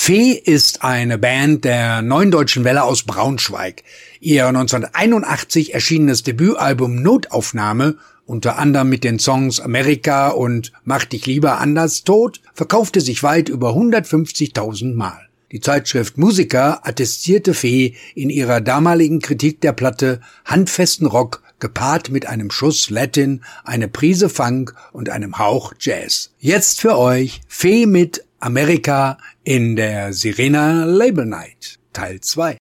Fee ist eine Band der Neuen Deutschen Welle aus Braunschweig. Ihr 1981 erschienenes Debütalbum Notaufnahme, unter anderem mit den Songs Amerika und Mach dich lieber anders tot, verkaufte sich weit über 150.000 Mal. Die Zeitschrift Musiker attestierte Fee in ihrer damaligen Kritik der Platte handfesten Rock, gepaart mit einem Schuss Latin, eine Prise Funk und einem Hauch Jazz. Jetzt für euch Fee mit Amerika in der Sirena Label Night, Teil 2.